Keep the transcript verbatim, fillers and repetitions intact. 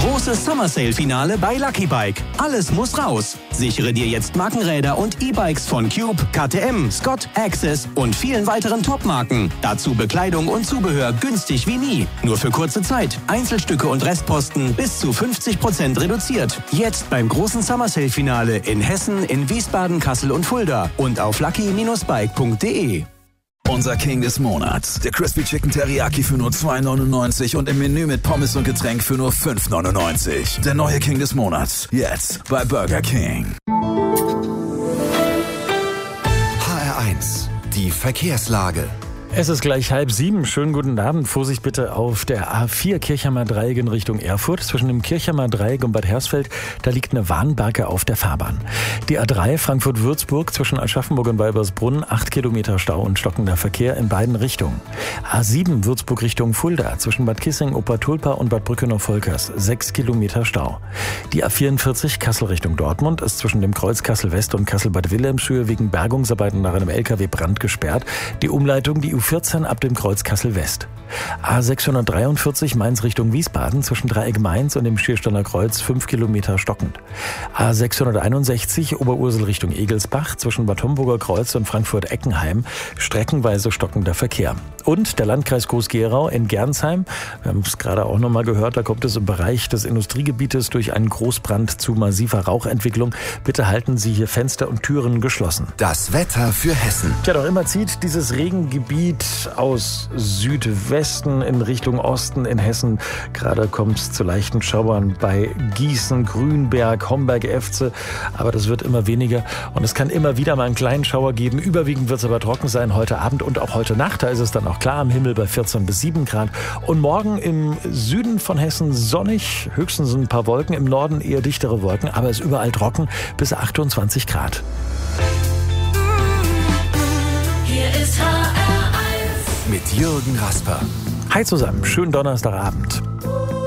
Großes Summer Sale Finale bei Lucky Bike. Alles muss raus. Sichere dir jetzt Markenräder und E-Bikes von Cube, K T M, Scott, Access und vielen weiteren Top-Marken. Dazu Bekleidung und Zubehör günstig wie nie. Nur für kurze Zeit. Einzelstücke und Restposten bis zu fünfzig Prozent reduziert. Jetzt beim großen Summer Sale Finale in Hessen, in Wiesbaden, Kassel und Fulda und auf lucky Bindestrich bike punkt de. Unser King des Monats. Der Crispy Chicken Teriyaki für nur zwei Neunundneunzig und im Menü mit Pommes und Getränk für nur fünf Neunundneunzig. Der neue King des Monats. Jetzt bei Burger King. H R eins. Die Verkehrslage. Es ist gleich halb sieben. Schönen guten Abend. Vorsicht bitte auf der A vier Kirchheimer Dreieck in Richtung Erfurt. Zwischen dem Kirchheimer Dreieck und Bad Hersfeld, da liegt eine Warnbarke auf der Fahrbahn. Die A drei Frankfurt-Würzburg zwischen Aschaffenburg und Weibersbrunn, acht Kilometer Stau und stockender Verkehr in beiden Richtungen. A sieben Würzburg Richtung Fulda zwischen Bad Kissing, Obertulpa und Bad Brückenau-Volkers, sechs Kilometer Stau. Die A vierundvierzig Kassel Richtung Dortmund ist zwischen dem Kreuz Kassel-West und Kassel-Bad Wilhelmshöhe wegen Bergungsarbeiten nach einem L K W-Brand gesperrt. Die Umleitung, die U vierzehn ab dem Kreuz Kassel-West. A sechshundertdreiundvierzig Mainz Richtung Wiesbaden zwischen Dreieck Mainz und dem Schiersteiner Kreuz fünf Kilometer stockend. A sechshunderteinundsechzig Oberursel Richtung Egelsbach zwischen Bad Homburger Kreuz und Frankfurt-Eckenheim streckenweise stockender Verkehr. Und der Landkreis Groß-Gerau in Gernsheim, wir haben es gerade auch nochmal gehört, da kommt es im Bereich des Industriegebietes durch einen Großbrand zu massiver Rauchentwicklung. Bitte halten Sie hier Fenster und Türen geschlossen. Das Wetter für Hessen. Tja, doch immer zieht dieses Regengebiet aus Südwesten in Richtung Osten in Hessen. Gerade kommt es zu leichten Schauern bei Gießen, Grünberg, Homberg, Efze. Aber das wird immer weniger und es kann immer wieder mal einen kleinen Schauer geben. Überwiegend wird es aber trocken sein heute Abend und auch heute Nacht. Da ist es dann auch klar am Himmel bei vierzehn bis sieben Grad. Und morgen im Süden von Hessen sonnig, höchstens ein paar Wolken. Im Norden eher dichtere Wolken, aber es ist überall trocken bis achtundzwanzig Grad. Hier ist H R eins Mit Jürgen Rasper. Hi zusammen, schönen Donnerstagabend.